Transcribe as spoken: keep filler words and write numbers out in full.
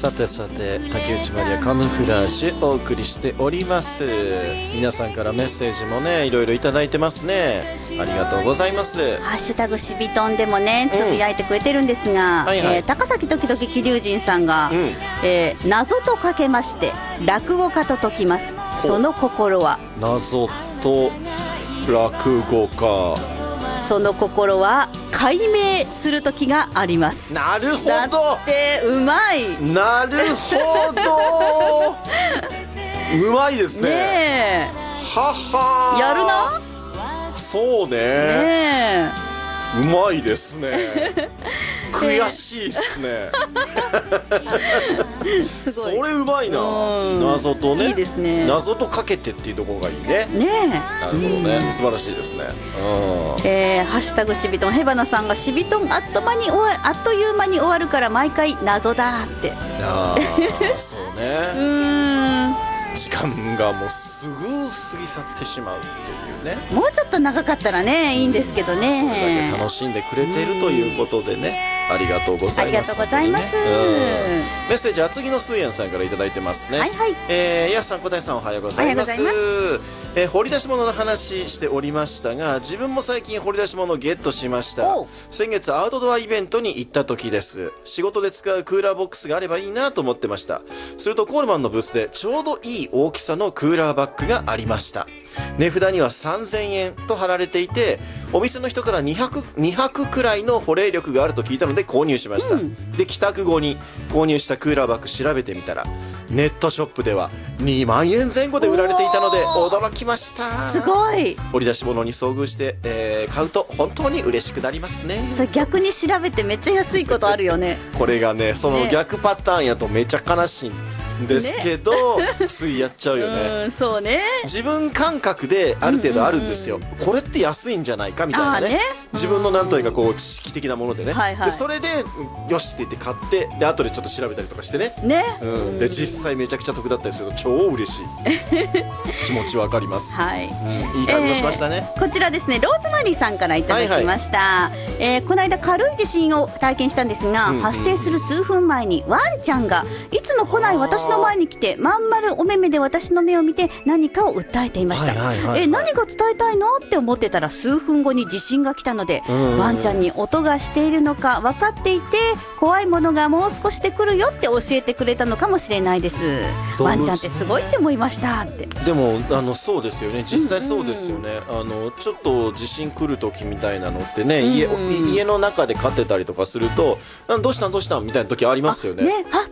さてさて、竹内まりやカムフラージュお送りしております。皆さんからメッセージもね、いろいろいただいてますね。ありがとうございます。 ハッシュタグしびとんでもね、つぶやいてくれてるんですが、 うんはいはい、 えー、高崎時々桐生人さんが、うん、えー、謎とかけまして落語家と解きます。その心は。 謎と落語家。 その心は解明する時があります。 なるほど。 だってうまい。 なるほどうまいですね。ねえ。 ははやるな。 そうね。 ねえ。 うまいですね。悔しいっすね。 すごい。 それうまいな。謎とね。 いいですね。 謎とかけてっていうところがいいね。 ねえ。 なるほどね。素晴らしいですね。 うん、えー、ハッシュタグしびとん、ヘバナさんがしびとんあっと間に終わあっという間に終わるから毎回謎だって。 ああ、そうね。 うーん。 時間がもうすぐ過ぎ去ってしまうっていうね。 もうちょっと長かったらね、いいんですけどね。 それだけ楽しんでくれているということでね、ありがとうございます。 ありがとうございます、ね、 うん、メッセージは次のスーヤンさんからいただいてますね。 はいはい、 えー、やすさん、小田井さん、おはようございます。えー、掘り出し物の話しておりましたが、自分も最近掘り出し物をゲットしました。先月アウトドアイベントに行った時です。仕事で使うクーラーボックスがあればいいなと思ってました。するとコールマンのブースでちょうどいい大きさのクーラーバッグがありました。値札にはさんぜんえんと貼られていて、お店の人からにひゃく、にひゃくくらいの保冷力があると聞いたので購入しました、うん、で帰宅後に購入したクーラーバッグ調べてみたら、ネットショップではにまんえんぜん後で売られていたので驚きました。 すごい。 掘り出し物に遭遇して、えー、買うと本当に嬉しくなりますね。 それ逆に調べてめっちゃ安いことあるよね。 これがね、その逆パターンやとめちゃ悲しいですけど、ね、ついやっちゃうよね。 うん、そうね。 自分感覚である程度あるんですよ、うんうんうん、これって安いんじゃないかみたいな ね, ね自分のなんというかこう知識的なものでね、はいはい、でそれでよしって言って買って、で後でちょっと調べたりとかしてね、 ね、 うん、で実際めちゃくちゃ得だったりすると超嬉しい気持ちわかります、 はい、 うん、いい感じもしましたね、 えー、こちらですね、ローズマリーさんからいただきました、はいはい、えー、この間軽い地震を体験したんですが、うんうん、発生する数分前にワンちゃんがいつも来ない私の前に来て、まん丸お目目で私の目を見て何かを訴えていました、はいはいはいはい、え何が伝えたいのって思ってたら、数分後に地震が来たので、ワンちゃんに音がしているのか分かっていて、怖いものがもう少しで来るよって教えてくれたのかもしれないです。ワンちゃんってすごいって思いましたって。 でもあのそうですよね、実際そうですよね、うんうん、あのちょっと地震来る時みたいなのってね、うんうん、家, 家の中で飼ってたりとかすると、どうしたんどうしたんみたいな時ありますよね。 ね、あっ